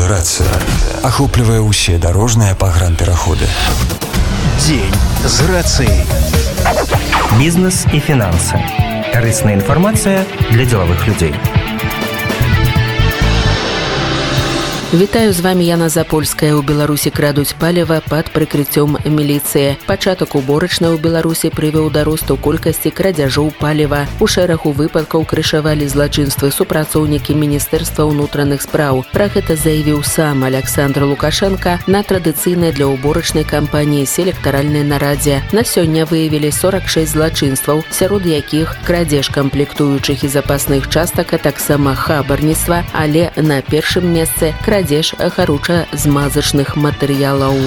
Рацыя ахоплівае ўсе дарожныя пагранпераходы. Дзень з рацыяй. Бізнес і фінансы. Карысная інфармацыя для дзелавых людзей. Вітаю, з вами Яна Запольская. У Беларусі крадуць паліва пад прыкрыццём міліцыі. Пачатак уборачнай у Беларусі прывёў да росту колькасці крадзяжоў паліва. У шэрагу выпадкаў крышавалі злачынствы супрацоўнікі Міністэрства ўнутраных спраў. Пра гэта заявіў сам Александр Лукашенко на традыцыйнай для уборачнай кампаніі селектаральнай нарадзе. На сёння выявілі 46 злачынстваў, сярод якіх крадзеж камплектуючых і запасных частак, а таксама хабарніцтва, але на першым месцы крадзеж гаруча-змазачных матэрыялаў.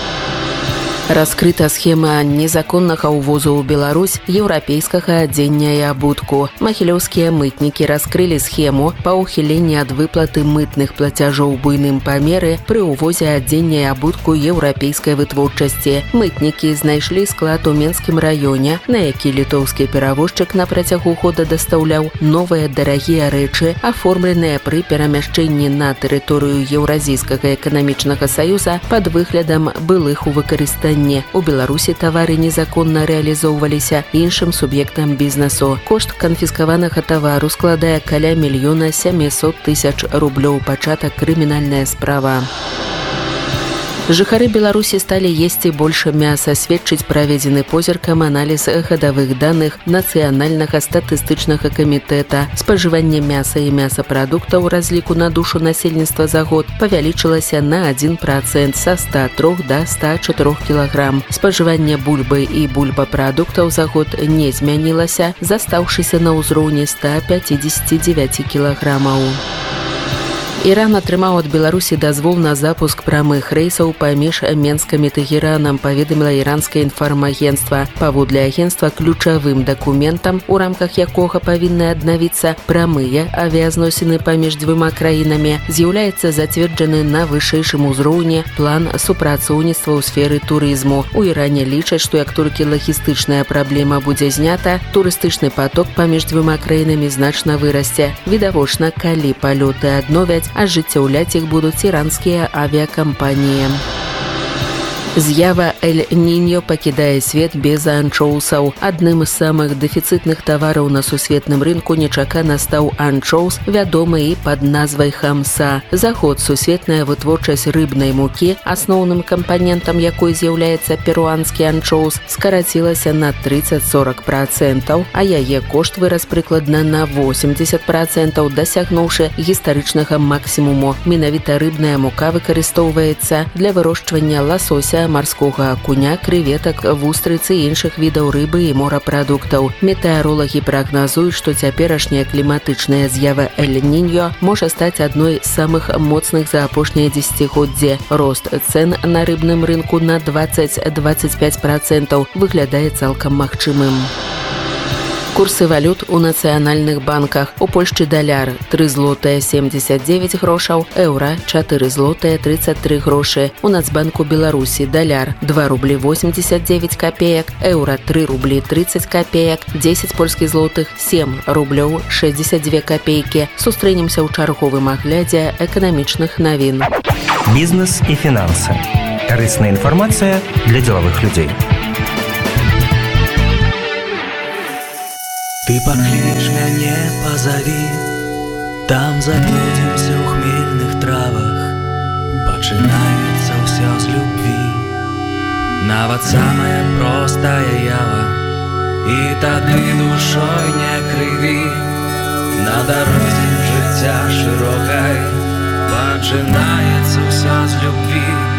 Раскрыта схема незаконнага ўвозу ў Беларусь еўрапейскага адзення і абутку. Магілёўскія мытнікі раскрылі схему па ўхіленні ад выплаты мытных плацяжоў буйным памеры пры ўвозе адзення і абутку еўрапейскай вытворчасці. Мытнікі знайшлі склад у Менскім раёне, на які літоўскі перавозчык на працягу года дастаўляў новыя дарагія рэчы, аформленыя пры перамяшчэнні на тэрыторыю Еўразійскага эканамічнага саюза пад выглядам былых у выкарыстанні. У Беларусі тавары незаконна рэалізоўваліся іншым суб'ектам бізнесу. Кошт канфіскаванага тавару складае каля 1 700 000 рублёў. Пачатак крымінальная справа. Жыхары Беларусі сталі есці больше мяса, сведчыць праведзены позіркам аналіз гадавых даных Нацыянальнага статыстычнага камітэта. Спажыванне мяса і мясапрадуктаў у разліку на душу насельніцтва за год павялічылася на 1% са 103 да 104 кг. Спажыванне бульбы і бульбапрадуктаў за год не змянілася, застаўшыся на ўзроўні 159 кілаграмаў. Іран атрымаў ад Беларусі дазвол на запуск прамых рэйсаў паміж Менскам і Тэгеранам, паведаміла іранскае інфармагенцтва. Паводле агенцтва ключавым дакументам, у рамках якога павінны аднавіцца прамыя авіязносіны паміж дзвюма краінамі, з'яўляецца зацверджаны на вышэйшым узроўні план супрацоўніцтва ў сферы турызму. У Іране лічаць, што як толькі лагістычная праблема будзе знята, турыстычны поток паміж дзвюма краінамі значна вырасце. Відавочна, калі палёты адновяць, ажыццяўляць іх будуць іранскія авіакампаніі. З'ява Эль-Ніньо пакідае свет без анчоусаў. Адным з самых дэфіцытных тавараў на сусветным рынку нечакана стаў анчоус, вядомы і пад назвай хамса. За год сусветная вытворчасць рыбнай мукі, асноўным кампанентам якой з'яўляецца перуанскі анчоус, скарацілася на 30-40%, а яе кошт вырас прыкладна на 80%, дасягнуўшы гістарычнага максімуму. Менавіта рыбная мука выкарыстоўваецца для вырошчвання ласося, марскога акуня, крэветак, вустрыц і іншых відаў рыбы і морапрадуктаў. Метэаролагі прагназуюць, што цяперашняя кліматычная з'ява Эль-Ніньо можа стаць адной з самых моцных за апошняе дзесяцігоддзе. Рост цэн на рыбным рынку на 20-25% выглядае цалкам магчымым. Курсы валют у нацыянальных банках. У Польшчы даляр 3 злотыя 79 грошаў, еўра 4 злотыя 33 грошы. У Нацбанку Беларусі даляр 2 рублі 89 копеек, еўра 3 рублі 30 копеек, 10 польскіх злотых 7 рублёў 62 копейкі. Сустрэнемся ў чарговым аглядзе эканамічных навін. Бізнес і фінансы. Карысная інфармацыя для дзелавых людзей. Ты пакліч мяне, пазаві, там забудземся ў хмельных травах. Пачынаецца ўсё з любві, нават самая простая ява. І тады душой не крыві, на дарозе жыцця шырокай. Пачынаецца ўсё з любві.